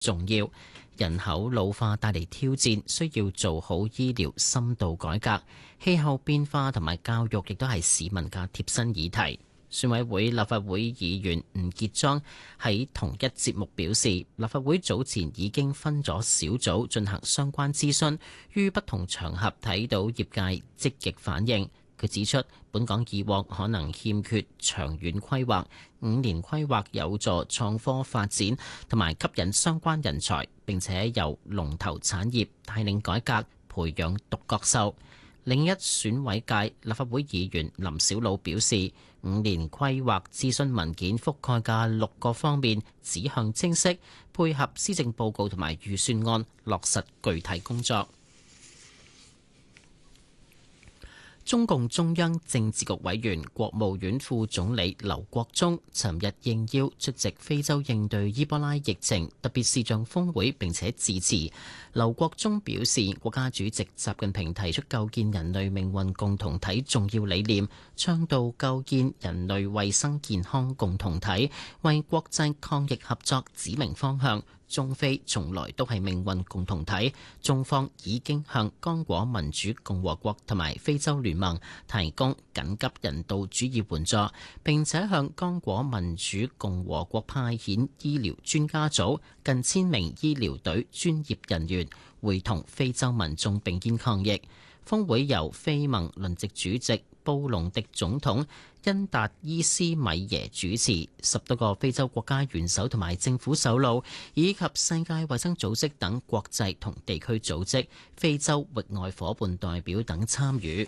重要。人口老化帶嚟挑戰，需要做好醫療深度改革。氣候變化同埋教育亦都係市民嘅貼身議題。選委會立法會議員吳傑莊喺同一節目表示，立法會早前已經分咗小組進行相關諮詢，於不同場合睇到業界積極反應。佢指出，本港以往可能欠缺長遠規劃，5年規劃有助創科發展同埋吸引相關人才，並且由龍頭產業帶領改革，培養獨角獸。另一選委界立法會議員林筱魯表示，5年規劃諮詢文件覆蓋嘅6個方面指向清晰，配合施政報告同埋預算案落實具體工作。中共中央政治局委員、國務院副總理劉國中尋日應邀出席非洲應對伊波拉疫情特別視像峰會並且致辭。劉國中表示，國家主席習近平提出構建人類命運共同體重要理念，倡導構建人類衛生健康共同體，為國際抗疫合作指明方向。中非從來都係命運共同體，中方已經向剛果民主共和國同埋非洲聯盟提供緊急人道主義援助，並且向剛果民主共和國派遣醫療專家組近1000名醫療隊專業人員，會同非洲民眾並肩抗疫。峰會由非盟輪值主席布隆迪總統恩達伊斯米耶主持，10多個非洲國家元首同埋政府首腦，以及世界衛生組織等國際同地區組織、非洲域外夥伴代表等參與。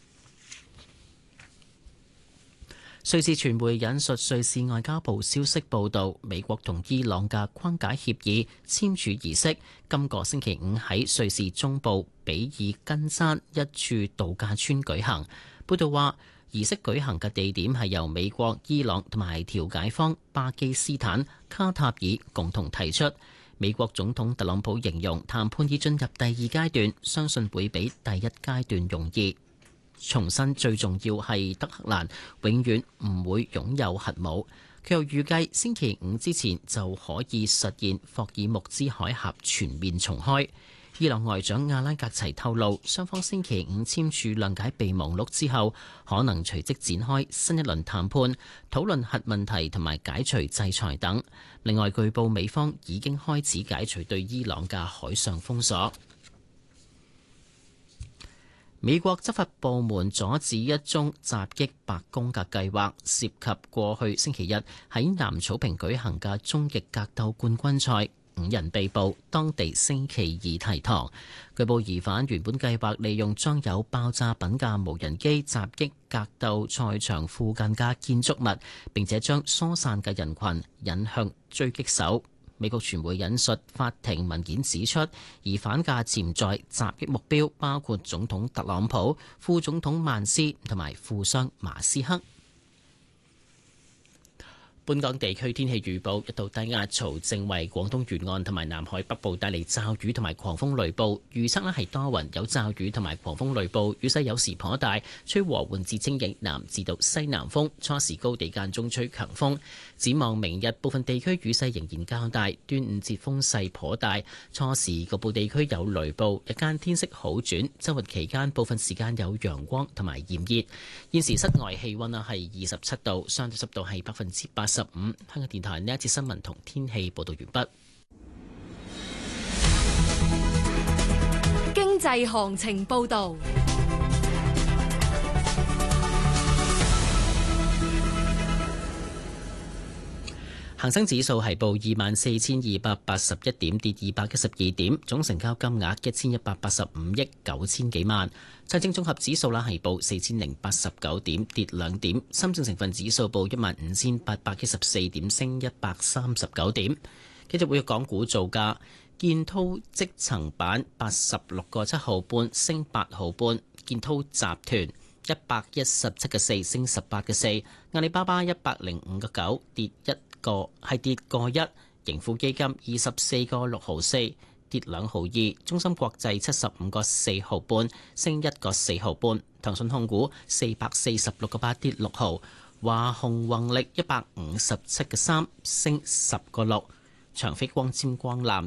瑞士傳媒引述瑞士外交部消息報道，美國同伊朗嘅框架協議簽署儀式今個星期5喺瑞士中部比爾根山一處度假村舉行。報道話，儀式舉行嘅地點係由美國、伊朗同埋調解方巴基斯坦、卡塔爾共同提出。美國總統特朗普形容談判已進入第2階段，相信會比第1階段容易。重申最重要係德黑蘭永遠唔會擁有核武。佢又預計星期5之前就可以實現霍爾木茲海峽全面重開。伊朗外長阿拉格齊透露，雙方星期5簽署諒解備忘錄之後，可能隨即展開新一輪談判，討論核問題同埋解除制裁等。另外，據報美方已經開始解除對伊朗嘅海上封鎖。美國執法部門阻止一宗襲擊白宮嘅計劃，涉及過去星期日喺南草坪舉行嘅終極格鬥冠軍賽，5人被捕，當地星期2提堂。據報疑犯原本計劃利用裝有爆炸品嘅無人機襲擊格鬥賽場附近嘅建築物，並且將疏散嘅人群引向狙擊手。美國傳媒引述法庭文件指出，疑犯嘅潛在襲擊目標包括總統特朗普、副總統曼斯同埋富商馬斯克。本港地區天氣預報，一道低壓槽正為廣東沿岸同埋南海北部帶嚟驟雨同埋狂風雷暴。預測呢係多雲有驟雨同埋狂風雷暴，雨勢有時頗大，吹和緩至清勁南至到西南風，初時高地間中吹強風。展望明日部分地區雨勢仍然較大，端午節風勢頗大，初時局部地區有雷暴，日間天色好轉，週末期間部分時間有陽光同埋炎熱。現時室外氣溫係27度，相對濕度係85%。香港電台呢一節新聞同天氣報道完畢。 經濟行情報道。 恒生指數係報24,281點，跌212點，總成交金額1185億9千幾萬。上證綜合指數啦係報4089點，跌2點。深證成分指數報15,814點，升139點。繼續會港股造價，建滔積層板86個7毫半，升8毫半。建滔集團117個4，升18個4。阿里巴巴105個9，跌跌個1，盈富基金24個6毫4，跌2毫2，中芯國際75個4毫半，升1個4毫半，騰訊控股446個8，跌6毫，華虹宏力157個3，升10個6，長飛光纖光纜